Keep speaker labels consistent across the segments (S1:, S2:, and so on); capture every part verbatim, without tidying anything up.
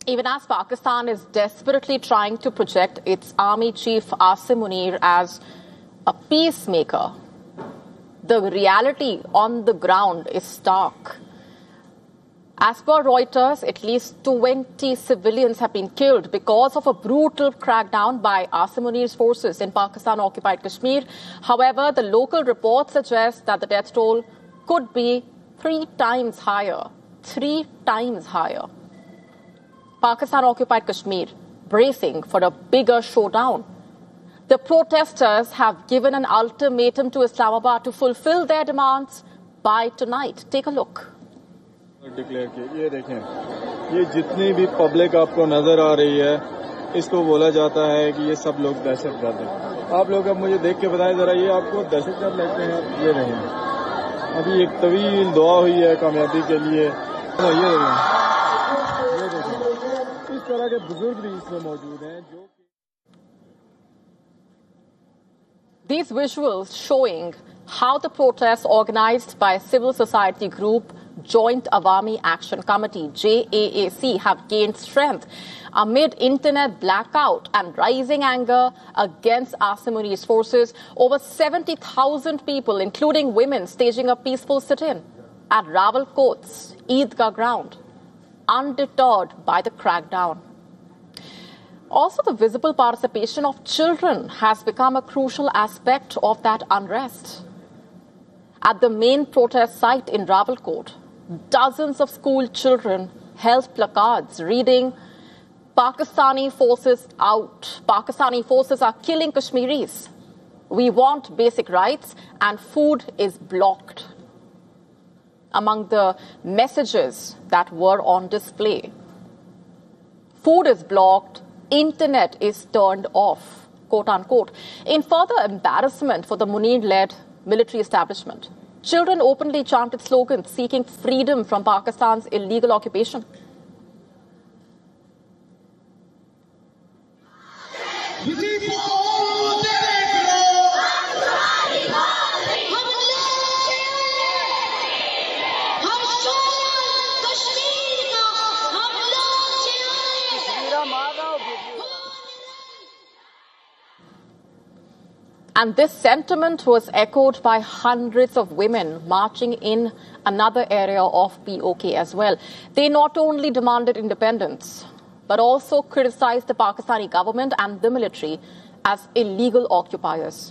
S1: Even as Pakistan is desperately trying to project its army chief Asim Munir as a peacemaker, the reality on the ground is stark. As per Reuters, at least twenty civilians have been killed because of a brutal crackdown by Asim Munir's forces in Pakistan-occupied Kashmir. However, the local reports suggest that the death toll could be three times higher. Three times higher. Pakistan-occupied Kashmir bracing for a bigger showdown. The protesters have given an ultimatum to Islamabad to fulfill their demands by tonight. Take a look.
S2: Declare किए ये देखें ये जितनी भी public आपको नजर आ रही है इसको बोला जाता है कि ये सब लोग दहशतगर्द हैं। आप लोग अब मुझे देख के बताएं जरा ये आपको दहशतगर्द लगते हैं? ये नहीं, अभी एक तवील दुआ हुई है कामयाबी के लिए। ये देखें ये देखें इस तरह के बुजुर्ग भी इसमें मौजूद हैं जो
S1: These visuals showing how the protests organized by civil society group Joint Awami Action Committee, J A A C, have gained strength amid internet blackout and rising anger against Asim Munir's forces. Over seventy thousand people, including women, staging a peaceful sit-in at Rawalkote's Eidgah ground, undeterred by the crackdown. Also, the visible participation of children has become a crucial aspect of that unrest. At the main protest site in Rawalkote, dozens of school children held placards reading, "Pakistani forces out. Pakistani forces are killing Kashmiris. We want basic rights and food is blocked." Among the messages that were on display, food is blocked, internet is turned off, quote unquote, in further embarrassment for the Munir-led military establishment. Children openly chanted slogans seeking freedom from Pakistan's illegal occupation. And this sentiment was echoed by hundreds of women marching in another area of P O K as well. They not only demanded independence, but also criticized the Pakistani government and the military as illegal occupiers.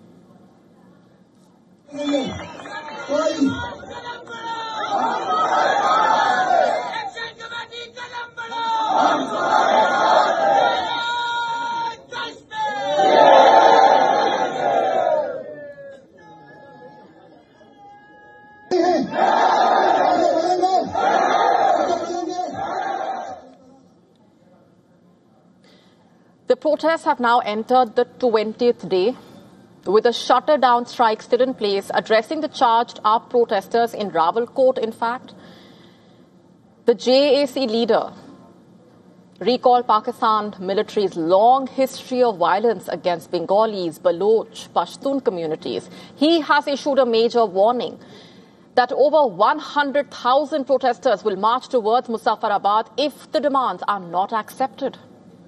S1: The protests have now entered the twentieth day, with a shutter-down strike still in place, addressing the charged-up protesters in Rawalkote, in fact. The J A A C leader recalled Pakistan military's long history of violence against Bengalis, Baloch, Pashtun communities. He has issued a major warning that over one hundred thousand protesters will march towards Muzaffarabad if the demands are not accepted.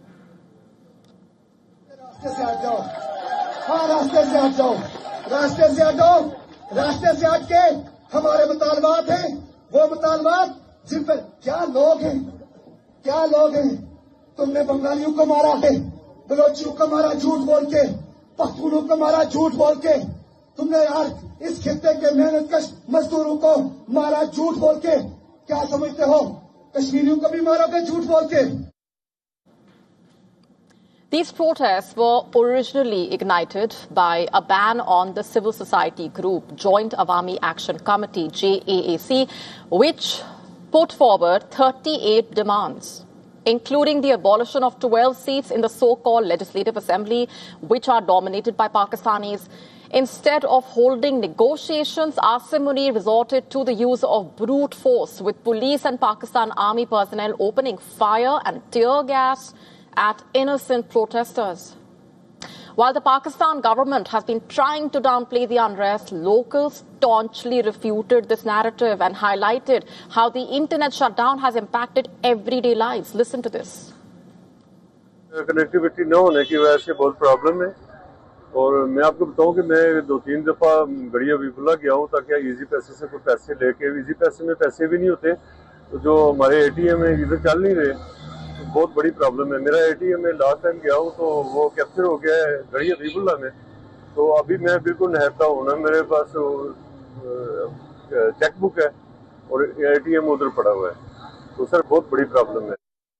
S3: रास्ते से हट जाओ, हाँ रास्ते से हट जाओ, रास्ते से हट जाओ, रास्ते से हट के हमारे मुतालबात हैं, वो मुतालबात जिन पर क्या लोग हैं, क्या लोग हैं, तुमने बंगालियों को मारा है, बलोचियों को मारा झूठ बोल के, पख्तूनों को मारा झूठ बोल के, तुमने यार इस खित्ते के मेहनतकश मजदूरों को मारा झूठ बोल के, क्या समझते हो, कश्मीरियों को भी मारोगे झूठ बोल के?
S1: These protests were originally ignited by a ban on the civil society group Joint Awami Action Committee, J A A C, which put forward thirty-eight demands, including the abolition of twelve seats in the so-called Legislative Assembly, which are dominated by Pakistanis. Instead of holding negotiations, Asim Munir resorted to the use of brute force, with police and Pakistan Army personnel opening fire and tear gas at innocent protesters. While the Pakistan government has been trying to downplay the unrest, locals staunchly refuted this narrative and highlighted how the internet shutdown has impacted everyday lives. Listen to this.
S4: Connectivity न होने की वजह से बहुत problem है और मैं आपको बताऊं कि मैं दो तीन दफा गड़िया वीपुला गया हूं ताकि इजी पैसे से कोई पैसे लेके इजी पैसे में पैसे भी नहीं होते तो जो हमारे एटीएम है इधर चल नहीं रहे तो बहुत बड़ी प्रॉब्लम है। मेरा एटीएम में लास्ट टाइम गया हूं तो वो कैप्चर हो गया है गड़िया वीपुला में, तो अभी मैं बिल्कुल नहरता हूँ ना, मेरे पास चेकबुक है और एटीएम उधर पड़ा हुआ है, तो सर बहुत बड़ी प्रॉब्लम है।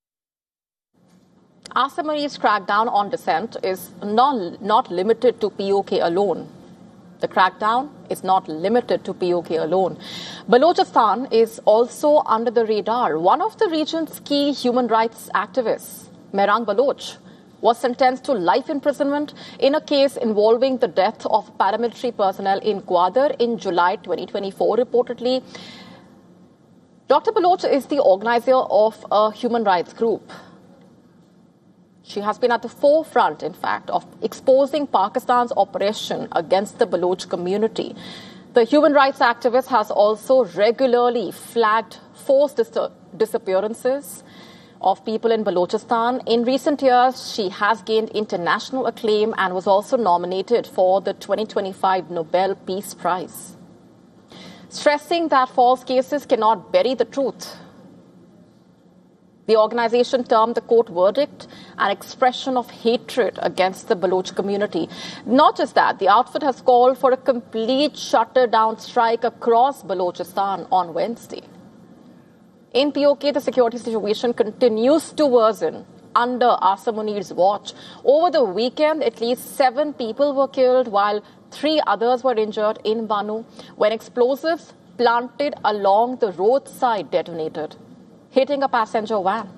S1: Asamuni's crackdown on dissent is not, not limited to P O K alone. The crackdown is not limited to P O K alone. Balochistan is also under the radar. One of the region's key human rights activists, Mehrang Baloch, was sentenced to life imprisonment in a case involving the death of paramilitary personnel in Gwadar in July twenty twenty-four, reportedly. Doctor Baloch is the organizer of a human rights group. She has been at the forefront, in fact, of exposing Pakistan's oppression against the Baloch community. The human rights activist has also regularly flagged forced dis- disappearances of people in Balochistan. In recent years, she has gained international acclaim and was also nominated for the twenty twenty-five Nobel Peace Prize. Stressing that false cases cannot bury the truth, the organization termed the court verdict an expression of hatred against the Baloch community. Not just that, the outfit has called for a complete shutter-down strike across Balochistan on Wednesday. In P O K, the security situation continues to worsen under Asa Munir's watch. Over the weekend, at least seven people were killed while three others were injured in Banu when explosives planted along the roadside detonated, hitting a passenger van.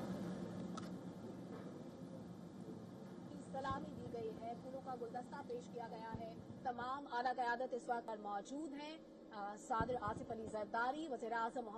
S5: तमाम आला क़यादत इस वक्त पर मौजूद हैं। सदर आसिफ अली ज़रदारी, वज़ीर-ए-आज़म